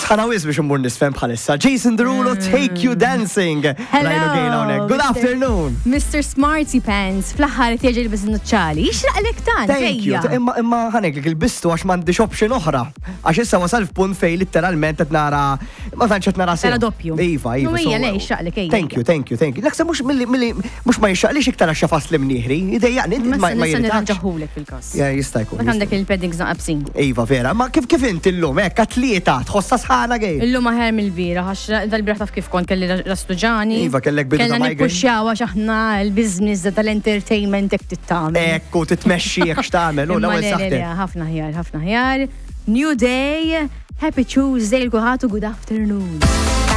Sħana wis biex immur nisfem bħalissa. Jason Derulo, Take You Dancing. Rajnu gejna hawnhekk. Good afternoon. Mr. Smarty Pants, fl-aħħar tieġi l-biznuċċali. Ixraqlek tant, Thank you. Imma ħanek il-bistu għax m'għandix option oħra. Għax issa wasal f'punt fej literalment qed nara ma tantx qed nara sew. Tara doppju. Iva. Mija lej ixraqlek ejja. Thank you. L-aksa mhux mhux ma jixraqlix iktar għax xafas li mnieħri. Idejjaqni ma jirġaħulek fil-każ. Ja, jista' jkun. Għandek il-paddings naqabsin. Iva vera, ma kif inti llum hekk atlieta tħossa sħana gej. Illum aħer mill-bira għax dal-bira taf kif kont kelli rastuġani. Iva kellek bidu ta' migraine. Kellna nippuxxjaw għax aħna l-business tal-entertainment hekk tittamel. Ekku titmexxi hekk x'tagħmel u l-ewwel saħtek. Ħafna ħjar. New day, happy Tuesday, l-kulħadd good afternoon.